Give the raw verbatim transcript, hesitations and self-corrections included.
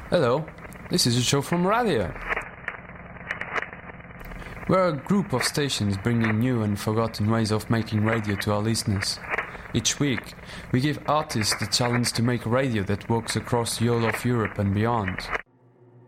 Hello, this is a show from radio. We're a group of stations bringing new and forgotten ways of making radio to our listeners. Each week, we give artists the challenge to make radio that works across the whole of Europe and beyond.